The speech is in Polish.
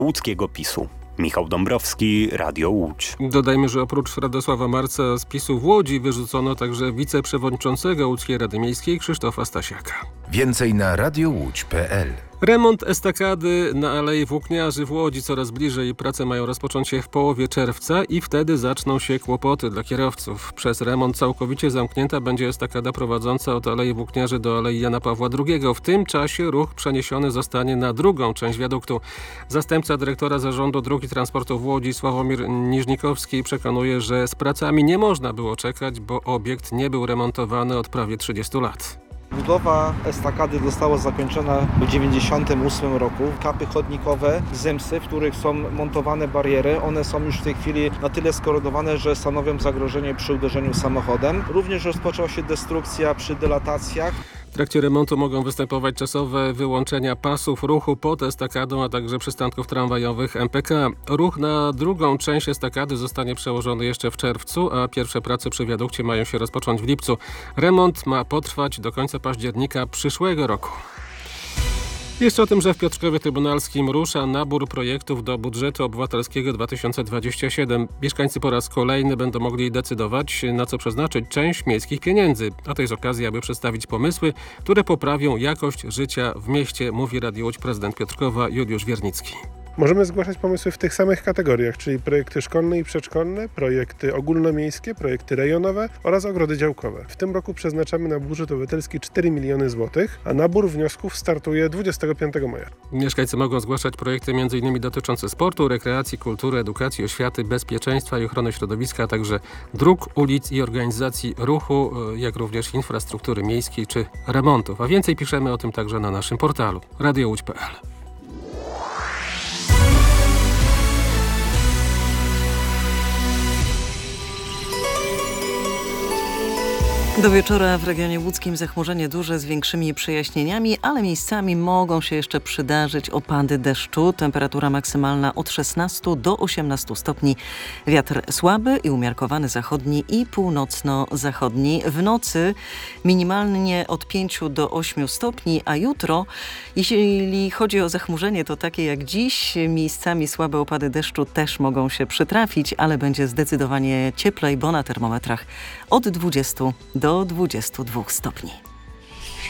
łódzkiego PiS-u. Michał Dąbrowski, Radio Łódź. Dodajmy, że oprócz Radosława Marca z PiS-u w Łodzi wyrzucono także wiceprzewodniczącego Łódzkiej Rady Miejskiej Krzysztofa Stasiaka. Więcej na radiołódź.pl. Remont estakady na Alei Włókniarzy w Łodzi coraz bliżej. Prace mają rozpocząć się w połowie czerwca i wtedy zaczną się kłopoty dla kierowców. Przez remont całkowicie zamknięta będzie estakada prowadząca od Alei Włókniarzy do Alei Jana Pawła II. W tym czasie ruch przeniesiony zostanie na drugą część wiaduktu. Zastępca dyrektora Zarządu Dróg i Transportu w Łodzi Sławomir Niżnikowski przekonuje, że z pracami nie można było czekać, bo obiekt nie był remontowany od prawie 30 lat. Budowa estakady została zakończona w 1998 roku. Kapy chodnikowe, zemsty, w których są montowane bariery, one są już w tej chwili na tyle skorodowane, że stanowią zagrożenie przy uderzeniu samochodem. Również rozpoczęła się destrukcja przy dylatacjach. W trakcie remontu mogą występować czasowe wyłączenia pasów ruchu pod estakadą, a także przystanków tramwajowych MPK. Ruch na drugą część estakady zostanie przełożony jeszcze w czerwcu, a pierwsze prace przy wiadukcie mają się rozpocząć w lipcu. Remont ma potrwać do końca października przyszłego roku. Jeszcze o tym, że w Piotrkowie Trybunalskim rusza nabór projektów do budżetu obywatelskiego 2027. Mieszkańcy po raz kolejny będą mogli decydować, na co przeznaczyć część miejskich pieniędzy. A to jest okazja, aby przedstawić pomysły, które poprawią jakość życia w mieście, mówi Radio Łódź prezydent Piotrkowa Juliusz Wiernicki. Możemy zgłaszać pomysły w tych samych kategoriach, czyli projekty szkolne i przedszkolne, projekty ogólnomiejskie, projekty rejonowe oraz ogrody działkowe. W tym roku przeznaczamy na budżet obywatelski 4 miliony złotych, a nabór wniosków startuje 25 maja. Mieszkańcy mogą zgłaszać projekty m.in. dotyczące sportu, rekreacji, kultury, edukacji, oświaty, bezpieczeństwa i ochrony środowiska, a także dróg, ulic i organizacji ruchu, jak również infrastruktury miejskiej czy remontów. A więcej piszemy o tym także na naszym portalu radiołódź.pl. Do wieczora w regionie łódzkim zachmurzenie duże z większymi przejaśnieniami, ale miejscami mogą się jeszcze przydarzyć opady deszczu. Temperatura maksymalna od 16 do 18 stopni. Wiatr słaby i umiarkowany zachodni i północno-zachodni. W nocy minimalnie od 5 do 8 stopni, a jutro, jeśli chodzi o zachmurzenie, to takie jak dziś. Miejscami słabe opady deszczu też mogą się przytrafić, ale będzie zdecydowanie cieplej, bo na termometrach od 20 do 22 stopni.